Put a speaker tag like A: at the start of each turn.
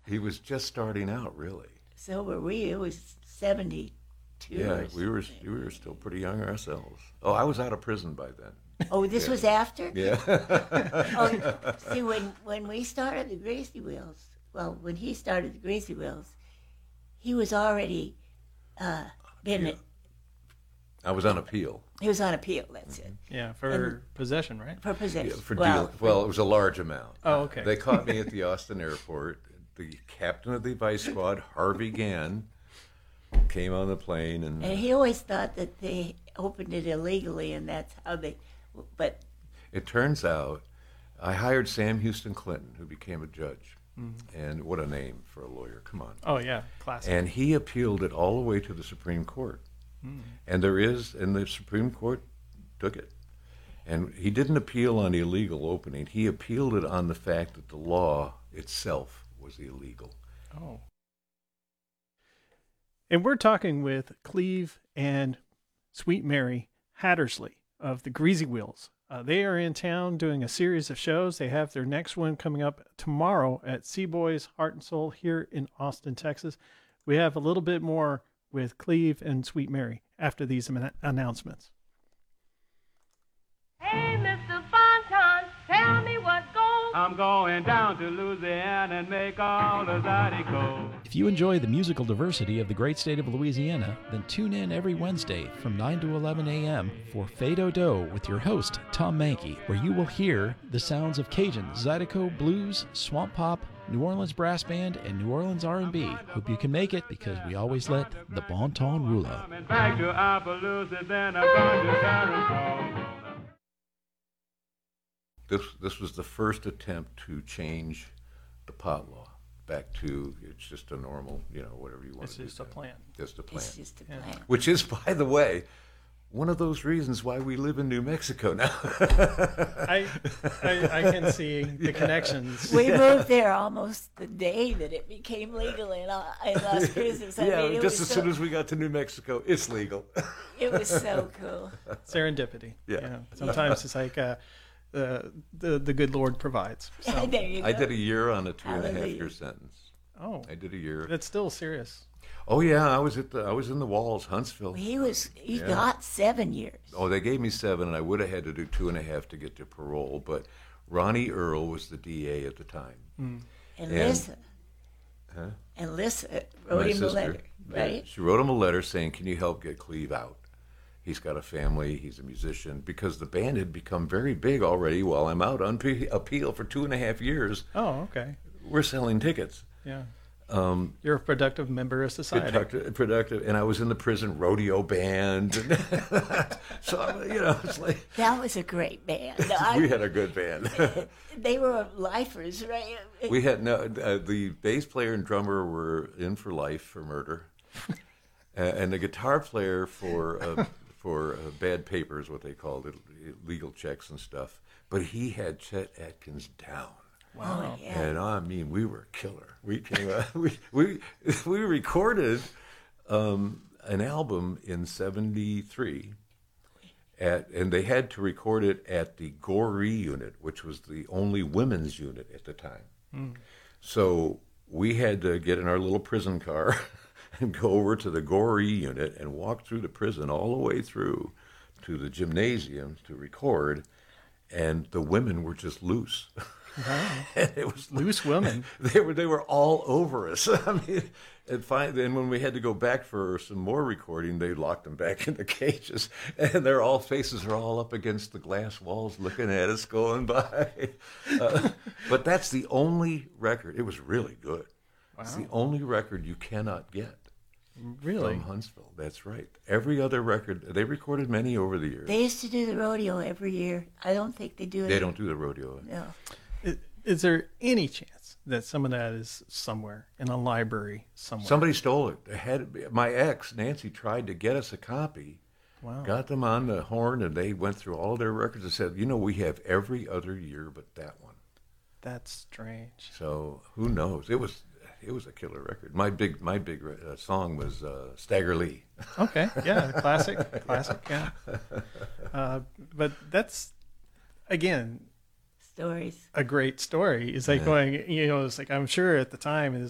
A: He was just starting out, really.
B: So were we. It was 72.
A: Yeah, we were still pretty young ourselves. Oh, I was out of prison by then.
B: Oh, this was after?
A: Yeah.
B: Oh, see, when we started the Greasy Wheels, when he started the Greasy Wheels, he was already been.
A: I was on appeal.
B: He was on appeal. That's it.
C: Yeah, for possession, right?
B: For possession.
A: Yeah, for dealing. Well, it was a large amount.
C: Oh, okay.
A: They caught me at the Austin airport. The captain of the vice squad, Harvey Gann, came on the plane, and
B: he always thought that they opened it illegally, and that's how they. But
A: it turns out, I hired Sam Houston Clinton, who became a judge, and what a name for a lawyer! Come on.
C: Oh yeah, classic.
A: And he appealed it all the way to the Supreme Court, and the Supreme Court took it. And he didn't appeal on the illegal opening. He appealed it on the fact that the law itself was illegal.
C: Oh. And we're talking with Cleve and Sweet Mary Hattersley of the Greasy Wheels. They are in town doing a series of shows. They have their next one coming up tomorrow at Seaboys Heart and Soul here in Austin, Texas. We have a little bit more with Cleve and Sweet Mary after these announcements.
D: Hey, Mr. Fonton, tell me what goes.
E: I'm going down to Louisiana and make all the Zydeco.
F: If you enjoy the musical diversity of the great state of Louisiana, then tune in every Wednesday from 9 to 11 a.m. for Fado Do with your host, Tom Mankey, where you will hear the sounds of Cajun, Zydeco, blues, swamp pop, New Orleans brass band, and New Orleans R&B. Hope you can make it, because we always let the bon ton rule out.
E: Coming back to Appaloosa, then I'm going to Sarasota.
A: This was the first attempt to change the pot law back to it's just a normal, whatever you want
C: It's
A: to do.
C: just a plan.
A: Just a plan.
B: it's just a plan.
A: Which is, by the way, one of those reasons why we live in New Mexico now.
C: I can see the connections.
B: We moved there almost the day that it became legal in Las Cruces.
A: Yeah, just as soon as we got to New Mexico, it's legal.
B: It was so cool.
C: Serendipity.
A: Yeah.
C: Sometimes it's like the good Lord provides. So.
B: There you go.
A: I did a year on a 2.5
B: Hallelujah.
A: year sentence.
C: Oh,
A: I did a year.
C: that's still serious.
A: Oh yeah, I was in the Walls, Huntsville.
B: He got 7 years.
A: Oh, they gave me 7, and I would have had to do 2.5 to get to parole. But Ronnie Earl was the DA at the time.
B: And Lissa.
A: Huh?
B: And Lissa wrote
A: My
B: him a
A: sister.
B: letter, right?
A: Yeah, she wrote him a letter saying, "Can you help get Cleve out? He's got a family. He's a musician." Because the band had become very big already. While I'm out on appeal for 2.5 years,
C: Oh, okay.
A: we're selling tickets.
C: Yeah. You're a productive member of society.
A: Productive, and I was in the prison rodeo band. So it's like
B: That was a great band.
A: we had a good band.
B: They were lifers, right?
A: We had the bass player and drummer were in for life for murder, and the guitar player for bad papers, what they called it, legal checks and stuff. But he had Chet Atkins down.
B: Wow. Oh, yeah.
A: And I mean, we were killer. We came out, we recorded an album in '73, and they had to record it at the Goree unit, which was the only women's unit at the time. So we had to get in our little prison car and go over to the Goree unit and walk through the prison all the way through to the gymnasium to record, and the women were just loose.
C: Wow.
A: And it was
C: Loose women.
A: They were all over us. I mean, and when we had to go back for some more recording, they locked them back in the cages, and their faces are all up against the glass walls, looking at us going by. But that's the only record. It was really good. Wow. It's the only record you cannot get.
C: Really?
A: From Huntsville. That's right. Every other record, they recorded many over the years.
B: They used to do the rodeo every year. I don't think they do it.
A: They don't do the rodeo.
B: No.
C: Is there any chance that some of that is somewhere in a library somewhere?
A: Somebody stole it. My ex, Nancy, tried to get us a copy.
C: Wow.
A: Got them on the horn, and they went through all of their records and said, we have every other year but that one.
C: That's strange.
A: So who knows? It was a killer record. My big song was Stagger Lee.
C: Okay, yeah, classic, yeah. But that's, again,
B: Stories.
C: a great story. It's like going, it's like, I'm sure at the time,